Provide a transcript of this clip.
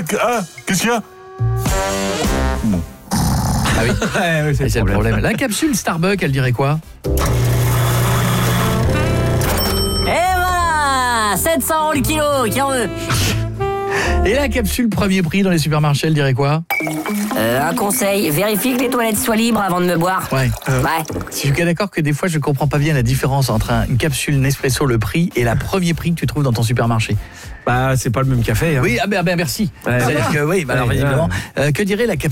qu'est-ce qu'il y a? Ah oui, Ouais, c'est le problème. La capsule Starbucks, elle dirait quoi? Et voilà 700 € le kilo, qui en veut? Et la capsule premier prix dans les supermarchés, elle dirait quoi? Un conseil, vérifie que les toilettes soient libres avant de me boire. Ouais. Ouais. Je suis d'accord que des fois, je comprends pas bien la différence entre une capsule Nespresso, le prix, et la premier prix que tu trouves dans ton supermarché. Bah, c'est pas le même café. Hein. Oui, merci. Ouais. C'est-à-dire que, oui, alors, Ouais, évidemment, que dirait la capsule